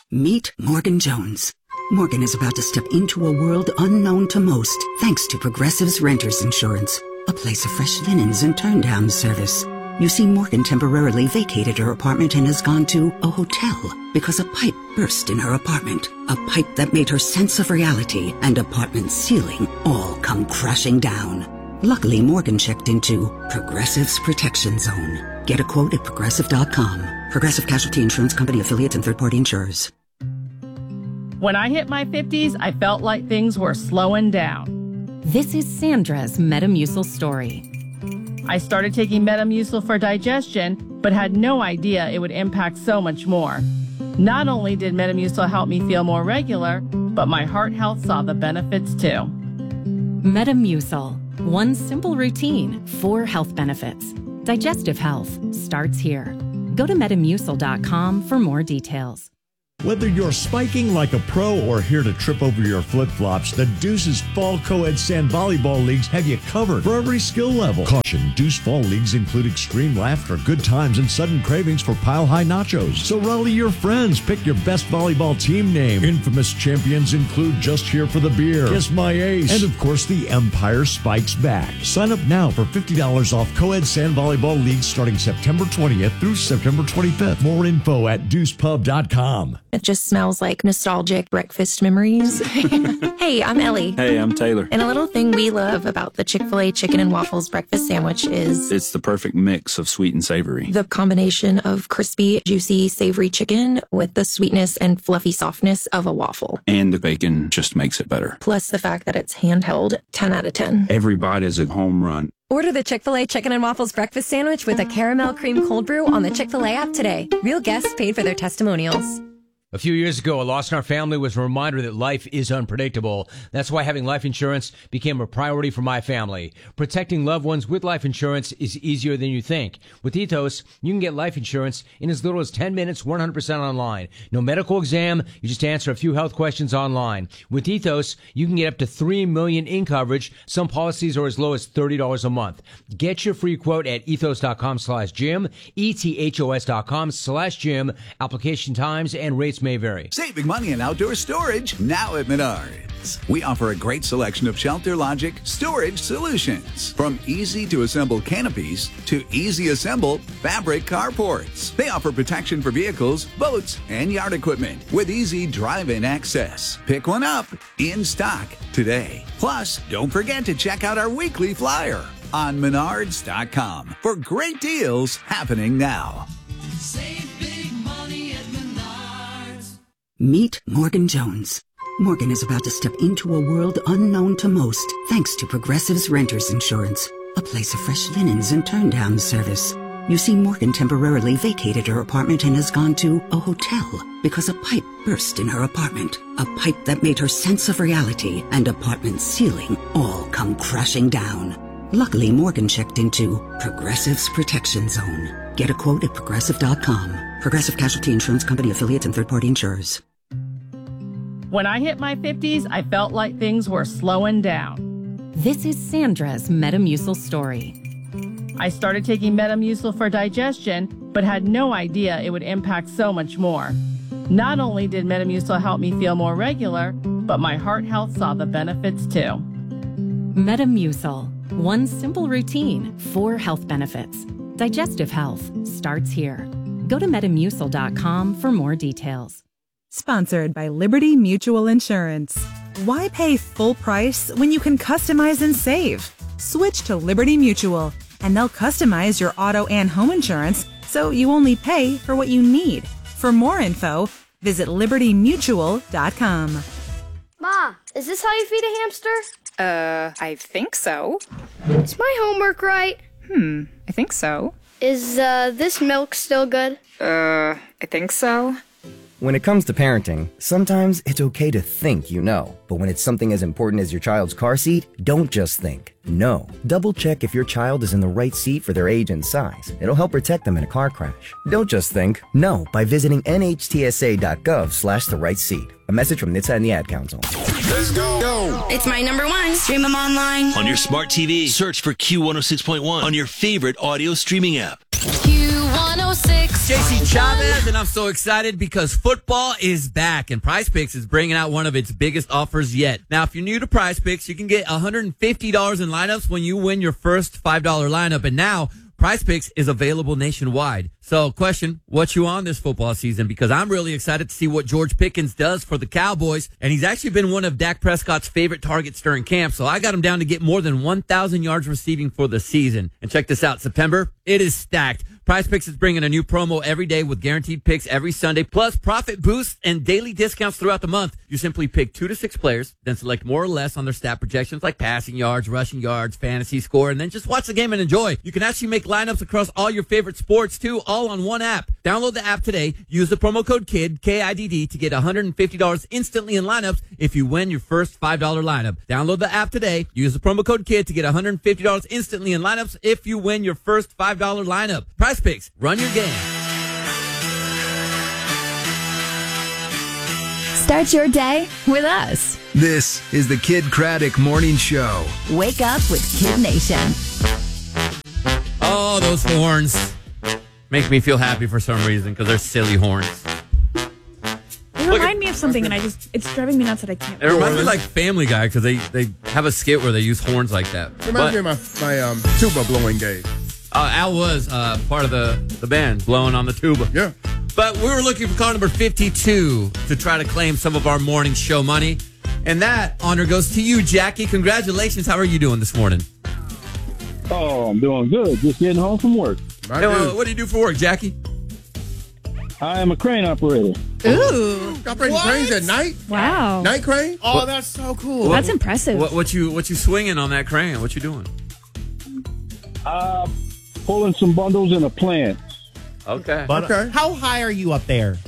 Meet Morgan Jones. Morgan is about to step into a world unknown to most, thanks to Progressive's Renters Insurance, a place of fresh linens and turn-down service. You see, Morgan temporarily vacated her apartment and has gone to a hotel because a pipe burst in her apartment. A pipe that made her sense of reality and apartment ceiling all come crashing down. Luckily, Morgan checked into Progressive's Protection Zone. Get a quote at Progressive.com. Progressive Casualty Insurance Company, affiliates, and third-party insurers. When I hit my 50s, I felt like things were slowing down. This is Sandra's Metamucil story. I started taking Metamucil for digestion, but had no idea it would impact so much more. Not only did Metamucil help me feel more regular, but my heart health saw the benefits too. Metamucil. One simple routine, 4 health benefits. Digestive health starts here. Go to Metamucil.com for more details. Whether you're spiking like a pro or here to trip over your flip-flops, the Deuce's Fall Co-Ed Sand Volleyball Leagues have you covered for every skill level. Caution, Deuce Fall Leagues include extreme laughter, good times, and sudden cravings for pile-high nachos. So rally your friends, pick your best volleyball team name. Infamous champions include Just Here for the Beer, Kiss My Ace, and of course the Empire Spikes Back. Sign up now for $50 off Co-Ed Sand Volleyball Leagues starting September 20th through September 25th. More info at deucepub.com. It just smells like nostalgic breakfast memories. Hey, I'm Ellie. Hey, I'm Taylor. And a little thing we love about the Chick-fil-A chicken and waffles breakfast sandwich is it's the perfect mix of sweet and savory. The combination of crispy, juicy, savory chicken with the sweetness and fluffy softness of a waffle. And the bacon just makes it better. Plus the fact that it's handheld, 10 out of 10. Every bite is a home run. Order the Chick-fil-A Chicken and Waffles Breakfast Sandwich with a caramel cream cold brew on the Chick-fil-A app today. Real guests paid for their testimonials. A few years ago, a loss in our family was a reminder that life is unpredictable. That's why having life insurance became a priority for my family. Protecting loved ones with life insurance is easier than you think. With Ethos, you can get life insurance in as little as 10 minutes, 100% online. No medical exam, you just answer a few health questions online. With Ethos, you can get up to $3 million in coverage. Some policies are as low as $30 a month. Get your free quote at ethos.com/Jim, ethos.com/Jim. Application times and rates may vary. Saving money in outdoor storage now at Menards. We offer a great selection of Shelter Logic storage solutions. From easy to assemble canopies to easy assemble fabric carports. They offer protection for vehicles, boats, and yard equipment with easy drive-in access. Pick one up in stock today. Plus, don't forget to check out our weekly flyer on Menards.com for great deals happening now. Save big money at Menards. Meet Morgan Jones. Morgan is about to step into a world unknown to most, thanks to Progressive's Renters Insurance, a place of fresh linens and turn-down service. You see, Morgan temporarily vacated her apartment and has gone to a hotel because a pipe burst in her apartment. A pipe that made her sense of reality and apartment ceiling all come crashing down. Luckily, Morgan checked into Progressive's Protection Zone. Get a quote at Progressive.com. Progressive Casualty Insurance Company, affiliates, and third-party insurers. When I hit my 50s, I felt like things were slowing down. This is Sandra's Metamucil story. I started taking Metamucil for digestion, but had no idea it would impact so much more. Not only did Metamucil help me feel more regular, but my heart health saw the benefits too. Metamucil. One simple routine, 4 health benefits. Digestive health starts here. Go to Metamucil.com for more details. Sponsored by Liberty Mutual Insurance. Why pay full price when you can customize and save? Switch to Liberty Mutual, and they'll customize your auto and home insurance so you only pay for what you need. For more info, visit libertymutual.com. Ma, is this how you feed a hamster? I think so. Is my homework right? I think so. Is, this milk still good? I think so. When it comes to parenting, sometimes it's okay to think you know. But when it's something as important as your child's car seat, don't just think. Know. Double check if your child is in the right seat for their age and size. It'll help protect them in a car crash. Don't just think. Know by visiting nhtsa.gov/the-right-seat. A message from NHTSA and the Ad Council. Let's go. It's my number one. Stream them online. On your smart TV, search for Q106.1 on your favorite audio streaming app. Q106. 106. JC Chavez, and I'm so excited because football is back, and Prize Picks is bringing out one of its biggest offers yet. Now, if you're new to Prize Picks, you can get $150 in lineups when you win your first $5 lineup, and now Prize Picks is available nationwide. So, question, what you on this football season? Because I'm really excited to see what George Pickens does for the Cowboys. And he's actually been one of Dak Prescott's favorite targets during camp. So I got him down to get more than 1,000 yards receiving for the season. And check this out, September, it is stacked. Prize Picks is bringing a new promo every day with guaranteed picks every Sunday, plus profit boosts and daily discounts throughout the month. You simply pick 2 to 6 players, then select more or less on their stat projections like passing yards, rushing yards, fantasy score, and then just watch the game and enjoy. You can actually make lineups across all your favorite sports too, all on one app. Download the app today. Use the promo code KID, K-I-D-D, to get $150 instantly in lineups if you win your first $5 lineup. Download the app today. Use the promo code KID to get $150 instantly in lineups if you win your first $5 lineup. Prize Picks. Run your game. Start your day with us. This is the Kid Craddock Morning Show. Wake up with Kid Nation. Oh, those horns. Make me feel happy for some reason because they're silly horns. They remind me of something, and it's driving me nuts that I can't. It reminds me like Family Guy because they have a skit where they use horns like that. It reminds me of my tuba blowing days. Al was part of the band blowing on the tuba. Yeah. But we were looking for call number 52 to try to claim some of our morning show money. And that honor goes to you, Jackie. Congratulations. How are you doing this morning? Oh, I'm doing good. Just getting home from work. Hey, what do you do for work, Jackie? I am a crane operator. Ooh. Operating cranes at night? Wow. Night crane? Oh, that's so cool. That's impressive. What you swinging on that crane? What you doing? Pulling some bundles in a plant. Okay. But how high are you up there?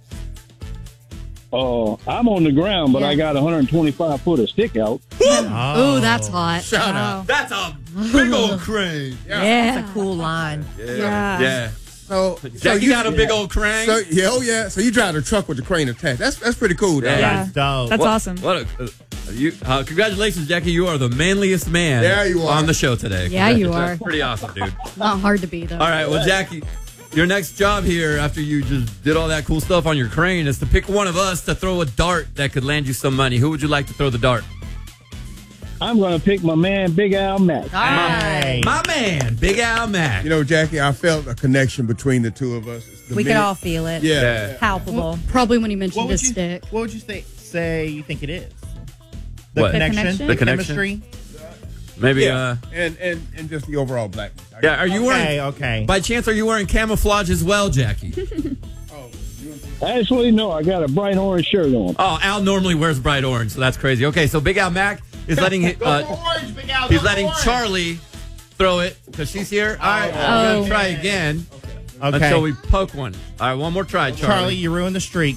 Oh, I'm on the ground, but I got 125 foot of stick out. Oh, that's hot. Shout out. That's a big old crane. Yeah. That's a cool line. Yeah. So Jackie got a big old crane. So So you drive the truck with the crane attached. That's pretty cool. Dog. Yeah. That's dope. That's awesome. Congratulations, Jackie. You are the manliest man on the show today. Yeah, you are. Pretty awesome, dude. Not hard to be, though. All right, well, Jackie, your next job here after you just did all that cool stuff on your crane is to pick one of us to throw a dart that could land you some money. Who would you like to throw the dart? I'm going to pick my man, Big Al Mack. My man, Big Al Mack. You know, Jackie, I felt a connection between the two of us. We could all feel it. Yeah. Palpable. Well, probably when he mentioned his stick. What would you say you think it is? What? Connection? The connection? Chemistry? Maybe, and just the overall blackness. Yeah, are you wearing... Okay. By chance, are you wearing camouflage as well, Jackie? Actually, no. I got a bright orange shirt on. Oh, Al normally wears bright orange, so that's crazy. Okay, so Big Al Mack is letting... Big Al, he's letting Charlie throw it because she's here. All right, we're going to try again until we poke one. All right, one more try, Charlie. Charlie, you ruined the streak.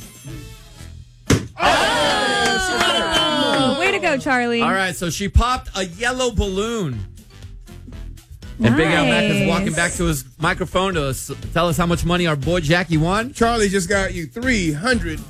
Way to go, Charlie. All right, so she popped a yellow balloon. And Big Al Mack is walking back to his microphone to tell us how much money our boy Jackie won. Charlie just got you $300.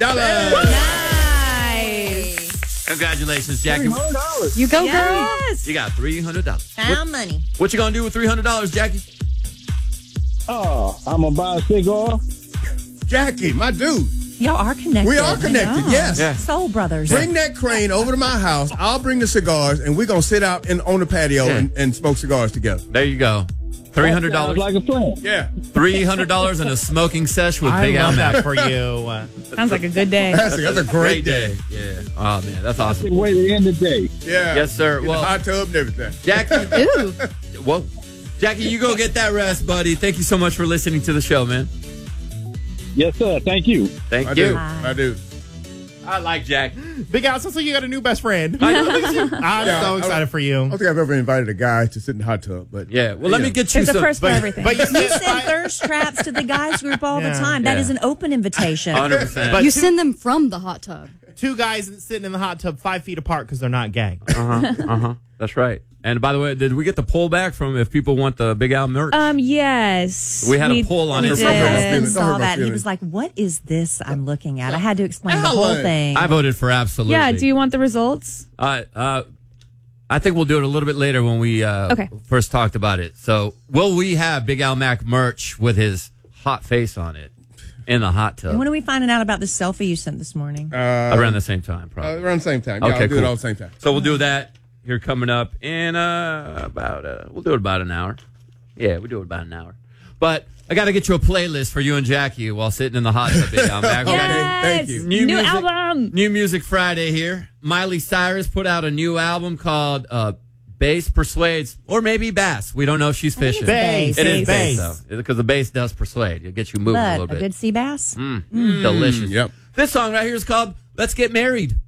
Nice. Congratulations, Jackie. $300. You go, girl. You got $300. Found money. What you gonna do with $300, Jackie? Oh, I'm going to buy a cigar. Jackie, my dude. Y'all are connected. We are connected, yes. Yeah. Soul brothers. Bring that crane over to my house. I'll bring the cigars, and we're going to sit out on the patio and smoke cigars together. There you go. $300. Sounds like a plan. Yeah. $300 and a smoking sesh with Big Al love Mack. that for you. Sounds like a good day. That's a great day. Yeah. Oh, man, that's awesome. Good way to end the day. Yeah. Yes, sir. In the hot tub and everything. Jackie. Ooh. Whoa. Jackie, you go get that rest, buddy. Thank you so much for listening to the show, man. Yes, sir. Thank you. Thank I you. do. I do. I like Jack. Big Al, sounds like you got a new best friend. I know. I'm so excited for you. I don't think I've ever invited a guy to sit in the hot tub, but yeah. Well, let me get you There's some. a first for everything. But You send thirst traps to the guys group all the time. That is an open invitation. 100%. But You send them from the hot tub. two guys sitting in the hot tub 5 feet apart because they're not gay. That's right. And by the way, did we get the poll back from if people want the Big Al merch? Yes. We had a poll on Instagram. My husband saw that. He was like, "What is this I'm looking at?" I had to explain the whole thing. I voted for absolutely. Yeah. Do you want the results? I think we'll do it a little bit later when we first talked about it. So, will we have Big Al Mack merch with his hot face on it in the hot tub. And when are we finding out about the selfie you sent this morning? Around the same time, probably. Around the same time. Yeah, Okay, I'll do it cool. all at the same time. So we'll do that here coming up in we'll do it about an hour. Yeah, we'll do it about an hour. But I got to get you a playlist for you and Jackie while sitting in the hot tub. I'm back. Okay, thank you. New album. New Music Friday here. Miley Cyrus put out a new album called Bass Persuades, or maybe Bass. We don't know if she's fishing. Bass. It is Bass. bass, though, because the bass does persuade. It'll get you moving a little But bit. a good sea bass? Delicious. Yep. This song right here is called Let's Get Married.